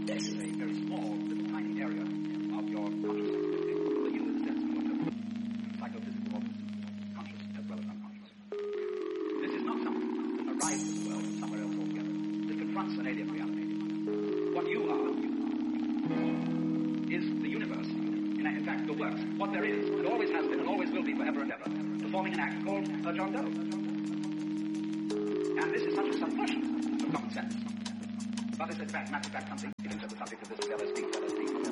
This is a very small, little tiny area of your consciousness. For you, in the sense of your psychophysical organism, conscious as well as unconscious. This is not something that arrives in the world from somewhere else altogether. This confronts an alien reality. What you are is the universe. In fact, the works. What there is, and always has been, and always will be forever and ever, performing an act called a John Doe. And this is such a subversion of common sense. But it's in fact, something, the subject of this LSD.